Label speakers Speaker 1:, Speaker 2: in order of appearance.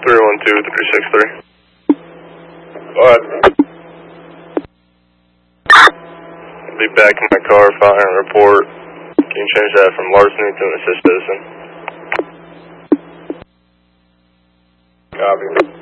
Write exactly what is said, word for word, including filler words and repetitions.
Speaker 1: three one two three six three. Go ahead. I'll be back in my car, file and report. Can you change that from larceny to an assist citizen? Copy.